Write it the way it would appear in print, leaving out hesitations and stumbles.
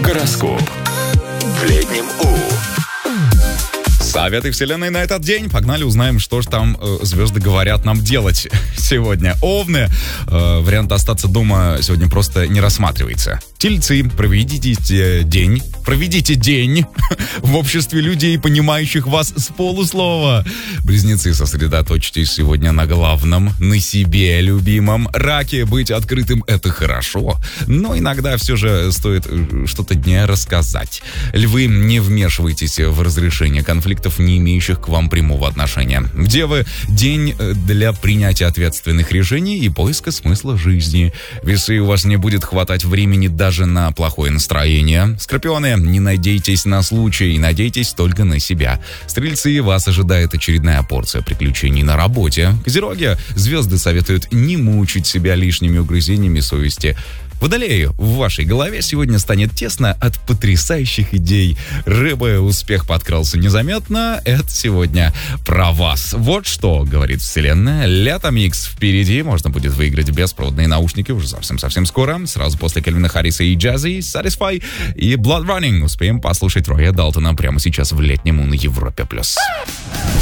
Гороскоп. В летнем У. Советы вселенной на этот день. Погнали, узнаем, что же там звезды говорят нам делать сегодня. Овны. Вариант остаться дома сегодня просто не рассматривается. Тельцы. Проведите день в обществе людей, понимающих вас с полуслова. Близнецы. Сосредоточьтесь сегодня на главном, на себе любимом. Раки. Быть открытым — это хорошо, но иногда все же стоит что-то дне рассказать. Львы. Не вмешивайтесь в разрешение конфликтов, не имеющих к вам прямого отношения. Девы. День для принятия ответственных решений и поиска смысла жизни. Весы. У вас не будет хватать времени даже на плохое настроение. Скорпионы. Не надейтесь на случай, надейтесь только на себя. Стрельцы. Вас ожидает очередная порция приключений на работе. Козероги. Звезды советуют не мучить себя лишними угрызениями совести. Водолеи. В вашей голове сегодня станет тесно от потрясающих идей. Рыбы. Успех подкрался незаметно. Это сегодня про вас. Вот что говорит вселенная. Лето-микс впереди. Можно будет выиграть беспроводные наушники уже совсем скоро. Сразу после Кельвина Харриса и Jazzy, Satisfy и Blood Running. Успеем послушать Роя Далтона прямо сейчас в летнем на Европе+.